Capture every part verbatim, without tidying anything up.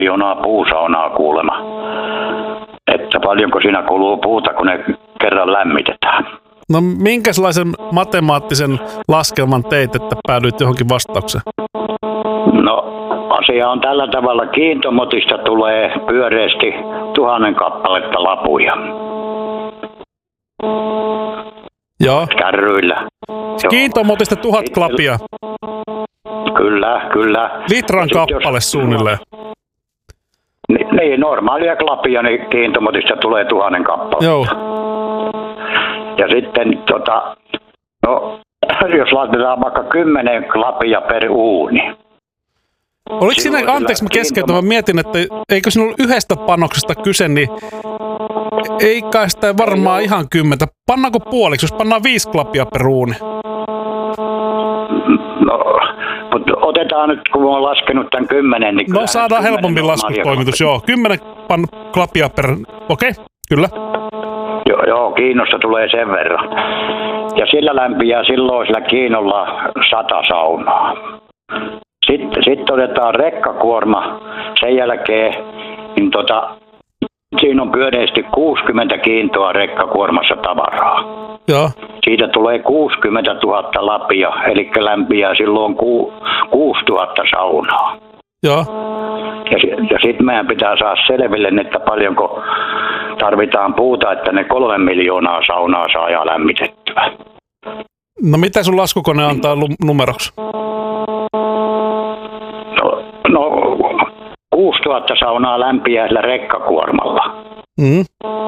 miljoonaa puusaunaa kuulemma. Että paljonko siinä kuluu puuta, kun ne kerran lämmitetään. No minkälaisen matemaattisen laskelman teit, että päädyit johonkin vastaukseen? No asia on tällä tavalla. Kiintomotista tulee pyöreästi tuhannen kappaletta lapuja. Joo. Kärryillä. Kiintomotista tuhat klapia. Kyllä, kyllä. Litran kappale jos... suunnilleen. Niin, niin, normaalia klapia, niin kiintomotista tulee tuhannen kappaletta. Joo. Ja sitten tota, no, jos laitetaan vaikka kymmenen klapia per uuni. Oliko siinä, anteeksi mä keskeytän, mä mietin, että eikö sinulla yhdestä panoksesta kyse, niin ei kai sitä varmaan ei ihan kymmentä. Pannaanko puoliksi, jos pannaan viisi klapia per uuni? No, mutta otetaan nyt, kun olen laskenut tämän kymmenen, niin no saadaan helpompi laskutoimitus, joo. Kymmenen pan klapia per, okei, okay, kyllä. Joo, joo, kiinnosta tulee sen verran. Ja sillä lämpiää silloin sillä kiinnolla sata saunaa. Sitten, sitten otetaan rekkakuorma. Sen jälkeen niin tota, siinä on pyöreästi kuusikymmentä kiintoa rekkakuormassa tavaraa. Joo. Siitä tulee kuusikymmentätuhatta lapia, eli lämpiää silloin ku, kuusituhatta saunaa. Joo. Ja, ja sitten meidän pitää saada selville, että paljonko tarvitaan puuta, että ne kolme miljoonaa saunaa saa lämmitettyä. No mitä sun laskukone antaa numeroksi? No, no kuusituhatta saunaa lämpiää sillä rekkakuormalla. Mm.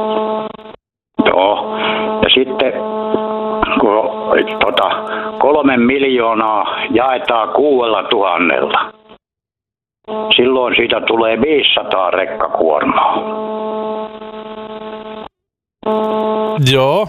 Joo. Ja sitten kun tota, kolme miljoonaa jaetaan kuudella tuhannella. Silloin siitä tulee viisisataa rekkakuormaa. Joo.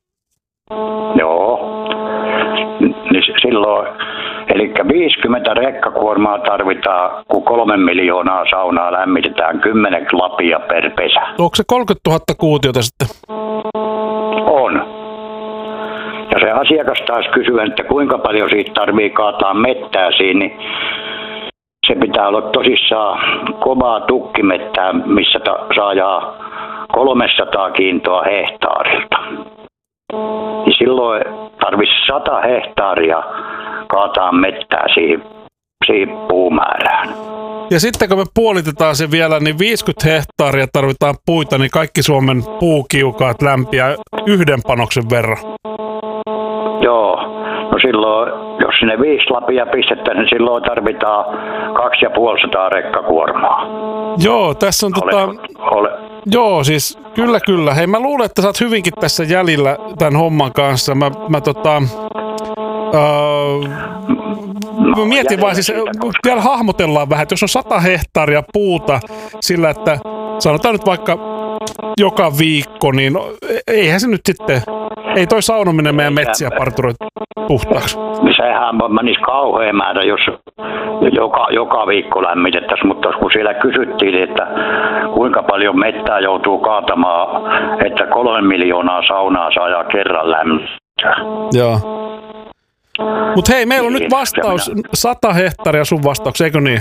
Joo. Niin silloin, eli viisikymmentä rekkakuormaa tarvitaan, kun kolme miljoonaa saunaa lämmitetään kymmenen lapia per pesä. Onko se kolmekymmentätuhatta kuutiota sitten? On. Ja se asiakas taas kysyy, että kuinka paljon siitä tarvii kaataa mettää siinä, niin se pitää olla tosissaan kovaa tukkimettää, missä ta- saadaan kolmesataa kiintoa hehtaarilta. Ja silloin tarvitsisi sata hehtaaria kaataa mettää siihen, siihen puumäärään. Ja sitten kun me puolitetaan se vielä, niin viisikymmentä hehtaaria tarvitaan puita, niin kaikki Suomen puukiukaat lämpiää yhden panoksen verran. Joo, no silloin, jos sinne viisi lapia pistetään, niin silloin tarvitaan kaksi ja puolisataa rekkakuormaa. Joo, tässä on tota... Ole, ole. Joo, siis kyllä kyllä. Hei, mä luulen, että sä oot hyvinkin tässä jäljellä tämän homman kanssa. Mä, mä tota... Uh, no, mietin vaan siis, vielä hahmotellaan vähän, että jos on sata hehtaaria puuta sillä, että sanotaan nyt vaikka joka viikko, niin eihän se nyt sitten, ei toi saunominen meidän metsiä parturoi puhtaaksi. Sehän menisi kauhean määrä, jos joka, joka viikko lämmitettäisiin, mutta kun siellä kysyttiin, että kuinka paljon mettää joutuu kaatamaan, että kolme miljoonaa saunaa saa kerran lämmittää. Joo. Mutta hei, meillä on nyt vastaus, sata hehtaaria sun vastaus, eikö niin?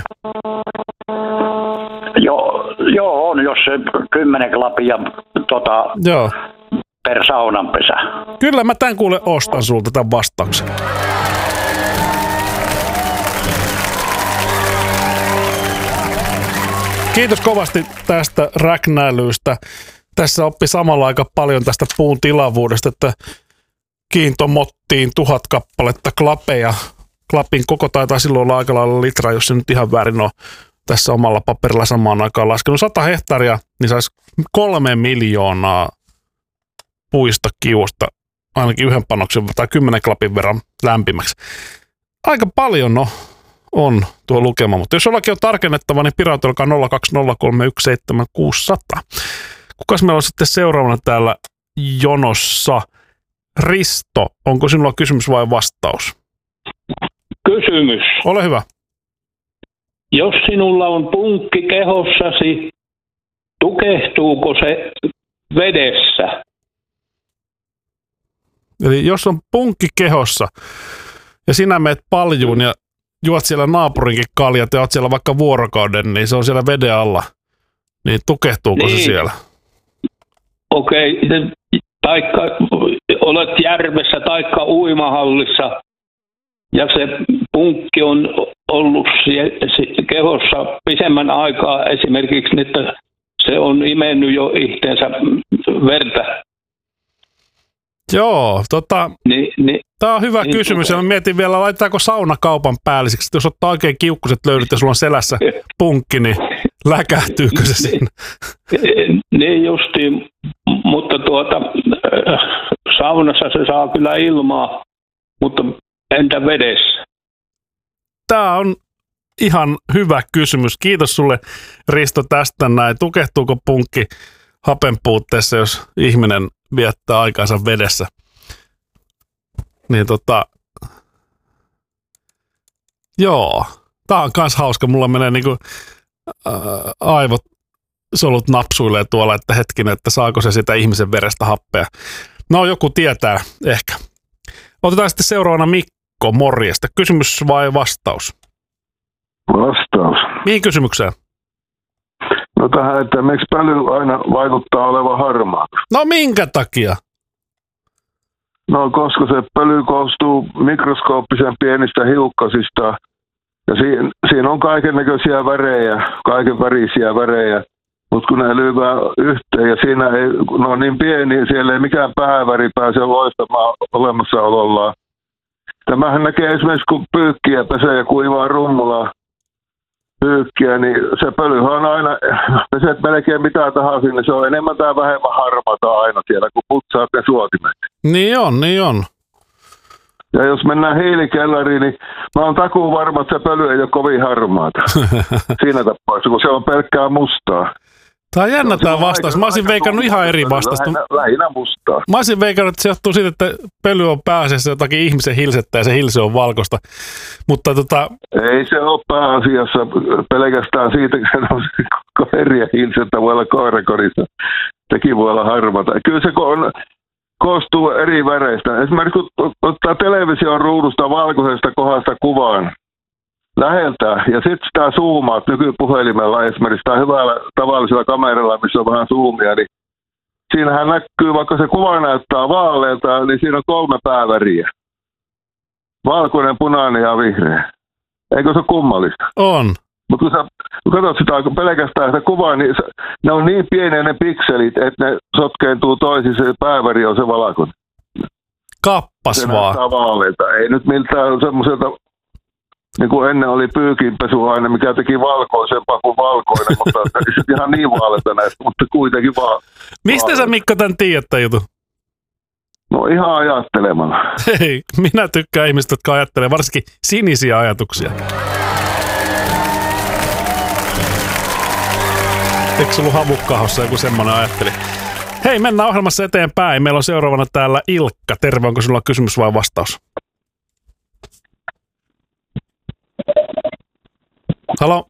Joo, joo on, jos se kymmenen lapia tota, joo. per saunanpesä. Kyllä mä tän kuule ostan sulta tämän vastauksen. Kiitos kovasti tästä räknäilystä. Tässä oppi samalla aika paljon tästä puun tilavuudesta, että kiintomottiin tuhat kappaletta klapeja. Klapin koko taitaa silloin olla aika lailla litra, jos se nyt ihan väärin on tässä omalla paperilla samaan aikaan laskenut. Sata hehtaaria, niin saisi kolme miljoonaa puista kiuosta ainakin yhden panoksen tai kymmenen klapin verran lämpimäksi. Aika paljon no, on tuo lukema, mutta jos jollakin on tarkennettava, niin pirautelkaa nolla kaksi nolla kolme yksi seitsemän kuusi nolla nolla. Kukas meillä on sitten seuraavana täällä jonossa? Risto, onko sinulla kysymys vai vastaus? Kysymys. Ole hyvä. Jos sinulla on punkki kehossasi, tukehtuuko se vedessä? Eli jos on punkki kehossa ja sinä meet paljuun ja juot siellä naapurinkin kaljat ja oot siellä vaikka vuorokauden, niin se on siellä veden alla. Niin tukehtuuko niin. se siellä? Okei, okay. Taikka olet järvessä taikka uimahallissa ja se punkki on ollut kehossa pisemmän aikaa esimerkiksi, että se on imennyt jo itseensä verta. Joo, tota, ni, ni, tämä on hyvä niin, kysymys. Ja mä mietin vielä, laitetaanko sauna kaupan päälliseksi. Jos ottaa oikein kiukkuset löydyt ja sulla on selässä punkki, niin läkähtyykö se siinä? Niin justiin, mutta tuota, saunassa se saa kyllä ilmaa, mutta entä vedessä? Tämä on ihan hyvä kysymys. Kiitos sulle, Risto, tästä näin. Tukehtuuko punkki hapen puutteessa, jos ihminen viettää aikaansa vedessä? Niin tota, joo, tää on kans hauska. Mulla menee niinku ää, aivot, solut napsuilee tuolla, että hetkinen, että saako se sitä ihmisen verestä happea. No joku tietää ehkä. Otetaan sitten seuraavana Mikko, morjesta. Kysymys vai vastaus? Vastaus. Mihin kysymykseen? No tähän, että miksi pöly aina vaikuttaa olevan harmaa? No minkä takia? No koska se pöly koostuu mikroskooppisen pienistä hiukkasista ja siinä, siinä on kaikennäköisiä värejä, kaiken värisiä värejä, mutta kun ne lyövää yhteen ja siinä ei, ne on niin pieni, siellä ei mikään pääväri pääse loistamaan olemassaolollaan. Tämähän näkee esimerkiksi, kun pyykkiä pesee ja kuivaa rummulaa pyykkiä, niin se pölyhän on aina, peset melkein mitä tahansa, niin se on enemmän tai vähemmän harmata aina siellä, kun putsaat ne suotimet. Niin on, niin on. Ja jos mennään hiilikellariin, niin mä oon takuun varma, että se pöly ei ole kovin harmaata. Siinä tapauksessa, kun se on pelkkää mustaa. Tämä on jännä tämä vastaus. Mä olisin veikannut ihan eri vastausta. Lähinnä, lähinnä mustaa. Mä olisin veikannut, että se johtuu siitä, että pöly on pääasiassa jotakin ihmisen hilsettä ja se hilse on valkoista. Mutta tota... Ei se ole pääasiassa pelkästään siitä, että se on koiria hilsettä, voi olla koirakodissa. Sekin voi olla harmata. Kyllä se on, koostuu eri väreistä. Esimerkiksi kun ottaa television ruudusta valkoisesta kohdasta kuvaan läheltä ja sitten sitä zoomaat nykypuhelimella esimerkiksi tai hyvällä tavallisella kameralla, missä on vähän zoomia, niin siinähän näkyy, vaikka se kuva näyttää vaaleelta, niin siinä on kolme pääväriä. Valkoinen, punainen ja vihreä. Eikö se ole kummallista? On. Mutta kun sä kun katsot sitä pelkästään sitä kuvaa, niin se, ne on niin pieniä ne pikselit, että ne sotkeentuu toisiin, se pääväri on se valkoinen. Kappas se vaan. Se näyttää vaaleelta. Ei nyt miltään semmoiselta, niin kuin ennen oli pyykinpesuaine, mikä teki valkoisempaa kuin valkoinen, mutta ei se ihan niin vaaleita näistä, mutta kuitenkin vaan. Mistä vaaleita. Sä, Mikko, tämän tiedät tämän jutun? No ihan ajattelemalla. Hei, minä tykkään ihmistä, jotka ajattelee varsinkin sinisiä ajatuksia. Eikö sulla havukkahossa joku semmoinen ajatteli? Hei, mennään ohjelmassa eteenpäin. Meillä on seuraavana täällä Ilkka. Terve, onko sulla kysymys vai vastaus? Halo?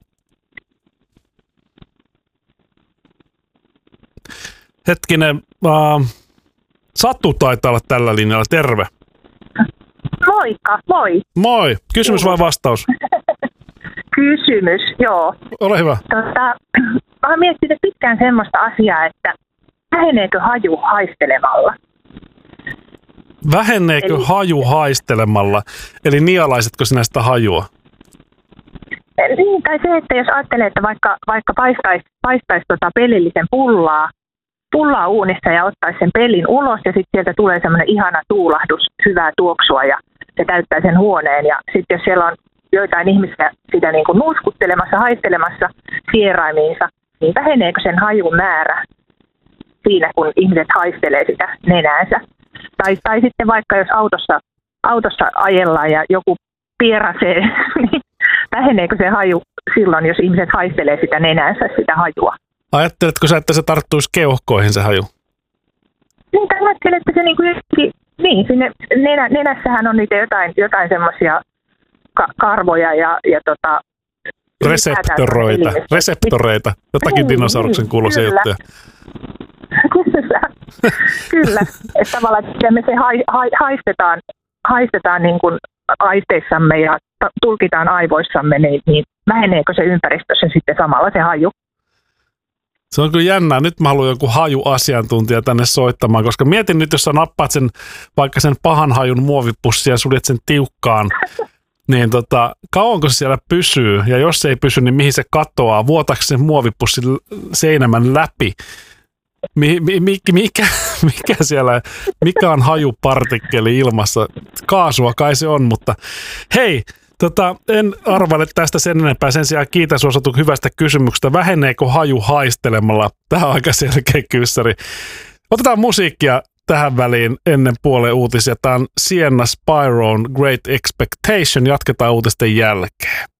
Hetkinen, uh, Satu taitaa olla tällä linjalla. Terve. Moikka, moi. Moi. Kysymys vai vastaus? Kysymys, joo. Ole hyvä. Tota, mä oon miettinyt pitkään semmoista asiaa, että väheneekö haju haistelemalla? Väheneekö Eli... haju haistelemalla? Eli nialaisetko sinä sitä hajua? Niin, tai se, että jos ajattelee, että vaikka, vaikka paistaisi, paistaisi tota pelillisen pullaa, pullaa uunissa ja ottaisi sen pelin ulos ja sitten sieltä tulee semmoinen ihana tuulahdus, hyvää tuoksua ja se täyttää sen huoneen. Ja sitten jos siellä on joitain ihmisiä sitä niin kuin nuuskuttelemassa, haistelemassa vieraimiinsa, niin väheneekö sen hajun määrä siinä, kun ihmiset haistelee sitä nenäänsä? Tai, tai sitten vaikka jos autossa, autossa ajellaan ja joku pierasee, niin väheneekö se haju silloin, jos ihmiset haistelee sitä nenäänsä, sitä hajua? Ajatteletko sä, että se tarttuisi keuhkoihin se haju? Niin, ajattelen, että se niin kuin, niin, sinne nenä, nenässähän on niitä jotain, jotain semmoisia ka- karvoja ja, ja tota... Reseptoroita, reseptoreita. Jotakin niin, dinosauruksen kuuluisia juttuja. Kyllä, kyllä. Että tavallaan että me se hai, hai, haistetaan, haistetaan niin kuin aisteissamme ja tulkitaan aivoissamme, niin, niin väheneekö se ympäristössä sitten samalla se haju? Se on kyllä jännää. Nyt mä haluan joku hajuasiantuntija tänne soittamaan, koska mietin nyt, jos sä nappaat sen, vaikka sen pahan hajun muovipussin ja suljet sen tiukkaan, niin tota, kauanko se siellä pysyy? Ja jos se ei pysy, niin mihin se katoaa? Vuotaako se muovipussi seinämän läpi? Mi, mi, mikä, mikä siellä, mikä on hajupartikkeli ilmassa? Kaasua kai se on, mutta hei, tota, en arvaile tästä sen enempää. Sen sijaan kiitän sinua Satu hyvästä kysymyksestä. Väheneekö haju haistelemalla? Tämä on aika selkeä kyssäri. Otetaan musiikkia tähän väliin ennen puolen uutisia. Tämä on Sienna Spyron Great Expectation. Jatketaan uutisten jälkeen.